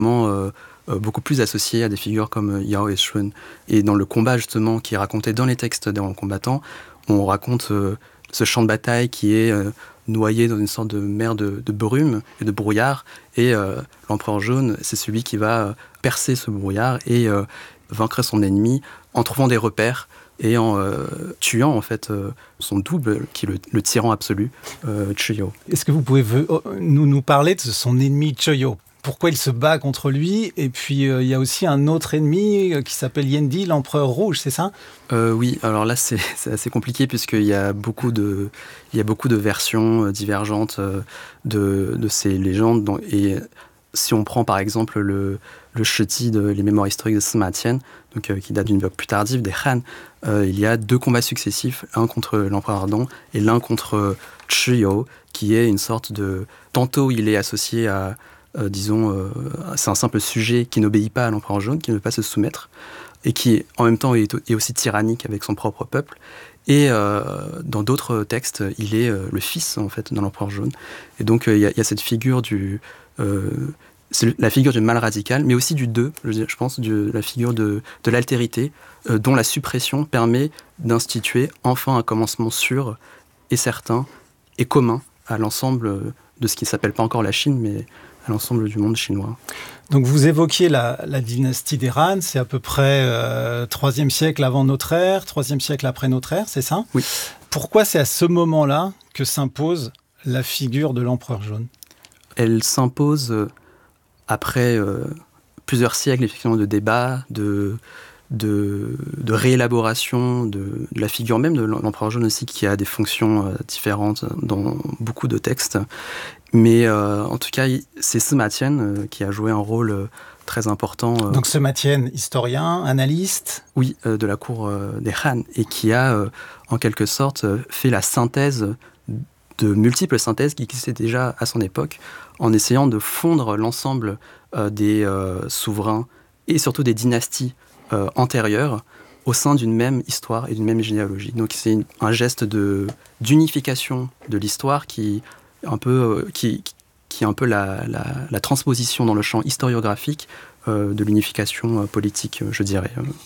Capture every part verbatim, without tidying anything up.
euh, euh, beaucoup plus associé à des figures comme euh, Yao et Shun. Et dans le combat justement qui est raconté dans les textes des combattants, on raconte euh, ce champ de bataille qui est euh, noyé dans une sorte de mer de, de brume et de brouillard. Et euh, l'empereur jaune, c'est celui qui va euh, percer ce brouillard et euh, vaincre son ennemi en trouvant des repères et en euh, tuant en fait euh, son double, qui est le, le tyran absolu, euh, Chuyo. Est-ce que vous pouvez nous, nous parler de son ennemi Chuyo ? Pourquoi il se bat contre lui ? Et puis, euh, il y a aussi un autre ennemi qui s'appelle Yendi, l'empereur rouge, c'est ça ? euh, Oui, alors là, c'est, c'est assez compliqué puisqu'il y a beaucoup de, il y a beaucoup de versions euh, divergentes euh, de, de ces légendes. Dont, et si on prend par exemple le, le Sheti, de, les mémoires historiques de Sima Qian, donc, euh, qui date d'une époque plus tardive, des Han, euh, il y a deux combats successifs, un contre l'empereur ardent et l'un contre Chuyo, qui est une sorte de... Tantôt, il est associé à... Euh, disons, euh, c'est un simple sujet qui n'obéit pas à l'empereur jaune, qui ne veut pas se soumettre, et qui, en même temps, est, est aussi tyrannique avec son propre peuple. Et euh, dans d'autres textes, il est euh, le fils, en fait, de l'empereur jaune. Et donc, il euh, y, y a cette figure du... Euh, c'est la figure du mal radical, mais aussi du deux, je, je pense, de la figure de, de l'altérité, euh, dont la suppression permet d'instituer enfin un commencement sûr et certain et commun à l'ensemble de ce qui ne s'appelle pas encore la Chine, mais à l'ensemble du monde chinois. Donc vous évoquiez la, la dynastie des Han, c'est à peu près euh, troisième siècle avant notre ère, troisième siècle après notre ère, c'est ça ? Oui. Pourquoi c'est à ce moment-là que s'impose la figure de l'empereur jaune ? Elle s'impose après euh, plusieurs siècles effectivement de débats, de, de, de réélaboration de, de la figure même de l'empereur jaune aussi, qui a des fonctions euh, différentes dans beaucoup de textes. Mais euh, en tout cas, c'est Sima Qian euh, qui a joué un rôle euh, très important. Euh, Donc Sima Qian, historien, analyste ? Oui, euh, de la cour euh, des Han, et qui a euh, en quelque sorte euh, fait la synthèse de multiples synthèses qui existaient déjà à son époque, en essayant de fondre l'ensemble euh, des euh, souverains et surtout des dynasties euh, antérieures au sein d'une même histoire et d'une même généalogie. Donc c'est une, un geste de, d'unification de l'histoire qui un peu, euh, qui, qui est un peu la, la, la transposition dans le champ historiographique euh, de l'unification euh, politique, je dirais.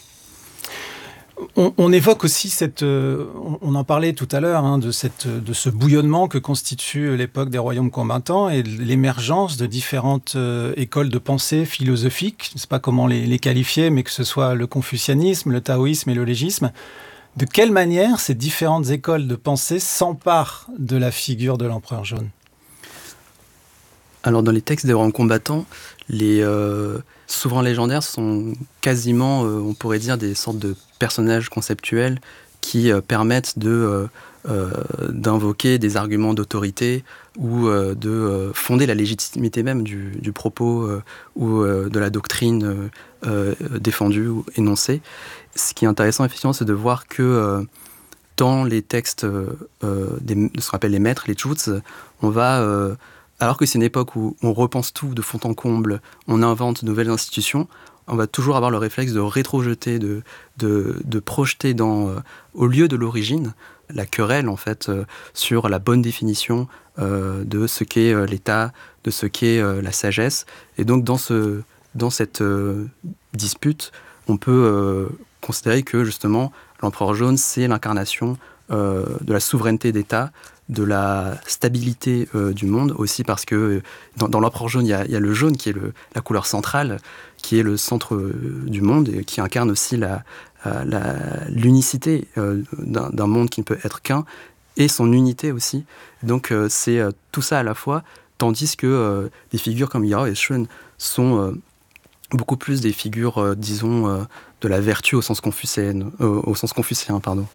On, on évoque aussi cette, euh, on en parlait tout à l'heure, hein, de, cette, de ce bouillonnement que constitue l'époque des royaumes combattants et l'émergence de différentes euh, écoles de pensée philosophiques. Je ne sais pas comment les, les qualifier, mais que ce soit le confucianisme, le taoïsme et le légisme. De quelle manière ces différentes écoles de pensée s'emparent de la figure de l'empereur jaune ? Alors dans les textes des royaumes combattants, les euh, souverains légendaires sont quasiment, euh, on pourrait dire, des sortes de personnages conceptuels qui euh, permettent de, euh, euh, d'invoquer des arguments d'autorité ou euh, de euh, fonder la légitimité même du, du propos euh, ou euh, de la doctrine euh, défendue ou énoncée. Ce qui est intéressant, effectivement, c'est de voir que euh, dans les textes euh, des, de ce qu'on appelle les maîtres, les chuts, on va... Euh, alors que c'est une époque où on repense tout de fond en comble, on invente de nouvelles institutions, on va toujours avoir le réflexe de rétrojeter, de, de, de projeter dans, euh, au lieu de l'origine, la querelle en fait euh, sur la bonne définition euh, de ce qu'est euh, l'État, de ce qu'est euh, la sagesse. Et donc dans, ce, dans cette euh, dispute, on peut euh, considérer que justement l'empereur jaune, c'est l'incarnation euh, de la souveraineté d'État, de la stabilité euh, du monde, aussi parce que euh, dans, dans l'empereur jaune, il y a, il y a le jaune qui est le, la couleur centrale, qui est le centre euh, du monde et qui incarne aussi la, la, l'unicité euh, d'un, d'un monde qui ne peut être qu'un, et son unité aussi. Donc euh, c'est euh, tout ça à la fois, tandis que euh, des figures comme Yao et Shun sont euh, beaucoup plus des figures, euh, disons, euh, de la vertu au sens confucéen, euh, au sens confucéen, pardon.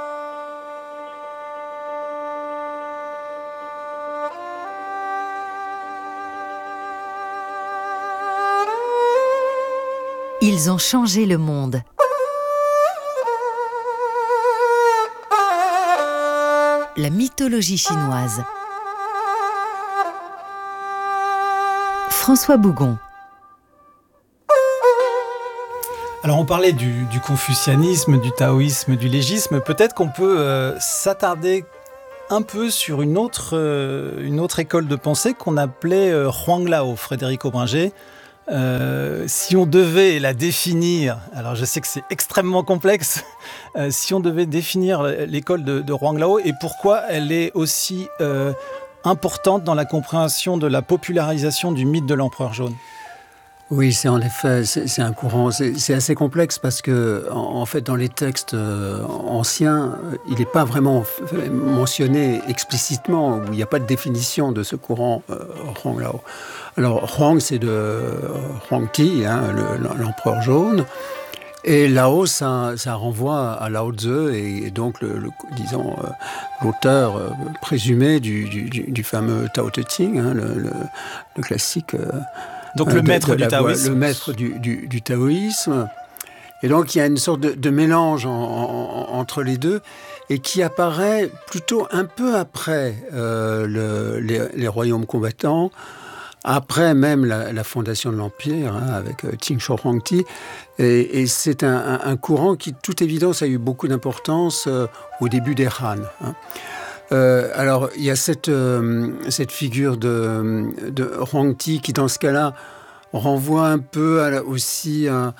Ils ont changé le monde. La mythologie chinoise. François Bougon. Alors on parlait du, du confucianisme, du taoïsme, du légisme. Peut-être qu'on peut euh, s'attarder un peu sur une autre, euh, une autre école de pensée qu'on appelait euh, Huanglao, Frédéric Aubringer. Euh, si on devait la définir, alors je sais que c'est extrêmement complexe, euh, si on devait définir l'école de, de Huang Lao et pourquoi elle est aussi euh, importante dans la compréhension de la popularisation du mythe de l'empereur jaune. Oui, c'est en effet, c'est, c'est un courant, c'est, c'est assez complexe parce que, en, en fait, dans les textes euh, anciens, il n'est pas vraiment f- mentionné explicitement, où il n'y a pas de définition de ce courant euh, Huang Lao. Alors, Huang, c'est de euh, Huang Ti, hein, le, l'empereur jaune, et Lao, ça, ça renvoie à Lao Tzu, et, et donc, le, le, disons, euh, l'auteur euh, présumé du, du, du fameux Tao Te Ching, hein, le, le, le classique. Euh, Donc le maître de, de du taoïsme. Le maître du, du, du taoïsme. Et donc il y a une sorte de, de mélange en, en, entre les deux et qui apparaît plutôt un peu après euh, le, les, les royaumes combattants, après même la, la fondation de l'Empire, hein, avec euh, Qing Shi Huang Ti. Et, et c'est un, un, un courant qui, de toute évidence, a eu beaucoup d'importance euh, au début des Han. Hein. Euh, alors, il y a cette, euh, cette figure de, de Huang Ti qui, dans ce cas-là, renvoie un peu à la, aussi à,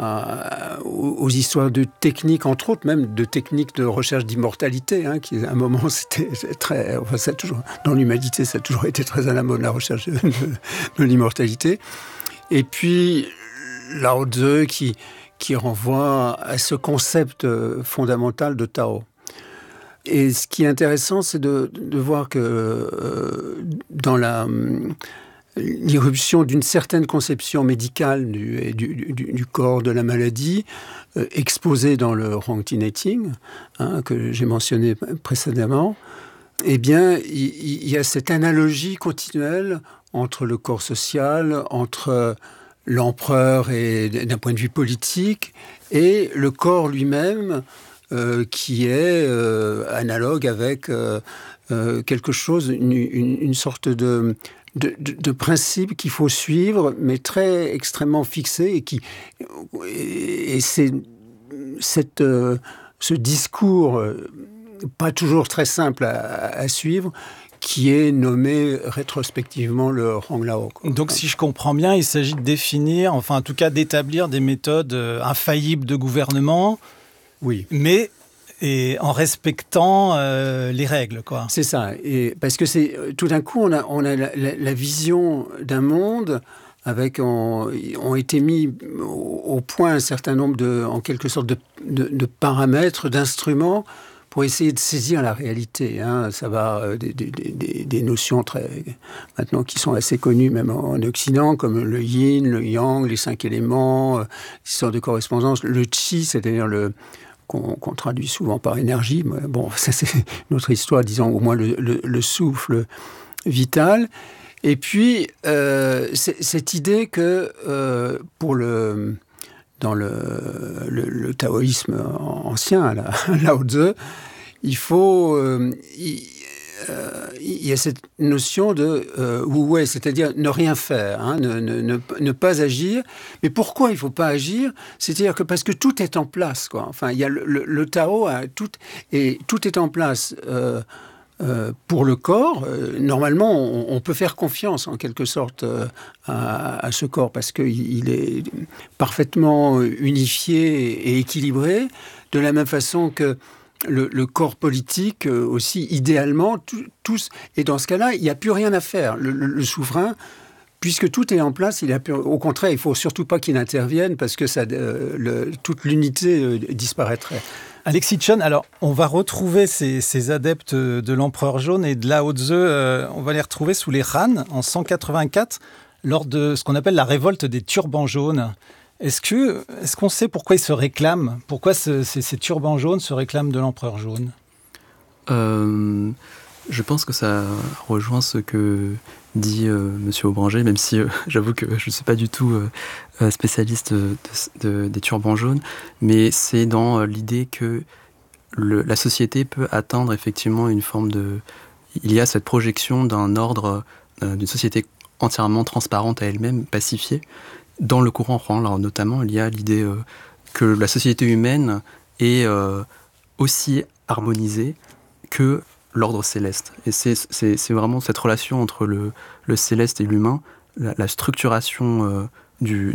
à, aux histoires de techniques, entre autres, même de techniques de recherche d'immortalité, hein, qui, à un moment, c'était très... Enfin, ça a toujours, dans l'humanité, ça a toujours été très à la mode, la recherche de, de, de l'immortalité. Et puis, Lao Tzu qui, qui renvoie à ce concept fondamental de Tao. Et ce qui est intéressant, c'est de, de voir que euh, dans la, l'irruption d'une certaine conception médicale du, du, du, du corps, de la maladie, euh, exposée dans le Huang Ti Neting, hein, que j'ai mentionné précédemment, eh bien, il, il y a cette analogie continuelle entre le corps social, entre l'empereur et, d'un point de vue politique, et le corps lui-même, Euh, qui est euh, analogue avec euh, euh, quelque chose, une, une, une sorte de, de, de, de principe qu'il faut suivre, mais très extrêmement fixé, et qui et, et c'est cette, euh, ce discours euh, pas toujours très simple à, à suivre, qui est nommé rétrospectivement le Huang Lao. Quoi. Donc, si je comprends bien, il s'agit de définir, enfin, en tout cas, d'établir des méthodes euh, infaillibles de gouvernement. Oui, mais et en respectant euh, les règles, quoi. C'est ça. Et parce que c'est tout d'un coup, on a, on a la, la, la vision d'un monde avec, on, ont été mis au, au point un certain nombre de, en quelque sorte, de, de, de paramètres, d'instruments pour essayer de saisir la réalité. Hein. Ça va euh, des, des, des, des notions très maintenant qui sont assez connues même en, en Occident, comme le yin, le yang, les cinq éléments, euh, l'histoire de correspondance, le qi, c'est-à-dire le Qu'on, qu'on traduit souvent par énergie. Mais bon, ça c'est une autre histoire, disons au moins le, le, le souffle vital. Et puis, euh, c'est, cette idée que euh, pour le, dans le, le, le taoïsme ancien, la, Lao Tzu, il faut... Euh, il, euh, il y a cette notion de euh, wu wei, c'est-à-dire ne rien faire, hein, ne, ne, ne, ne pas agir. Mais pourquoi il ne faut pas agir ? C'est-à-dire que parce que tout est en place, quoi. Enfin, il y a le, le, le Tao a tout, et tout est en place euh, euh, pour le corps. Euh, normalement, on, on peut faire confiance en quelque sorte euh, à, à ce corps parce qu'il il est parfaitement unifié et équilibré, de la même façon que Le, le corps politique euh, aussi, idéalement, tous. Et dans ce cas-là, il n'y a plus rien à faire. Le, le, le souverain, puisque tout est en place, il a plus, au contraire, il ne faut surtout pas qu'il intervienne parce que ça, euh, le, toute l'unité euh, disparaîtrait. Alexis Chun, alors on va retrouver ces, ces adeptes de l'empereur jaune et de Lao Tzu, euh, on va les retrouver sous les Han en cent quatre-vingt-quatre, lors de ce qu'on appelle la révolte des turbans jaunes. Est-ce, que, est-ce qu'on sait pourquoi ils se réclament ? Pourquoi ce, ces, ces turbans jaunes se réclament de l'empereur jaune ? euh, Je pense que ça rejoint ce que dit euh, M. Aubranger, même si euh, j'avoue que je ne suis pas du tout euh, spécialiste de, de, des turbans jaunes, mais c'est dans euh, l'idée que le, la société peut atteindre effectivement une forme de... Il y a cette projection d'un ordre, euh, d'une société entièrement transparente à elle-même, pacifiée. Dans le courant Huang Lao, notamment, il y a l'idée euh, que la société humaine est euh, aussi harmonisée que l'ordre céleste. Et c'est, c'est, c'est vraiment cette relation entre le, le céleste et l'humain, la, la structuration euh, du,